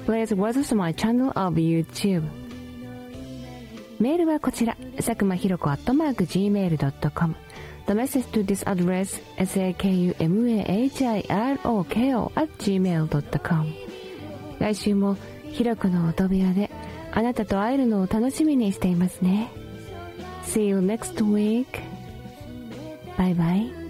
Please visit my channel of YouTube. メールはこちら、佐久間ひろこ@gmail.com。 The message to this address sakumahiroko@gmail.com。 来週もひろこの音部屋であなたと会えるのを楽しみにしていますね。See you next week. Bye bye.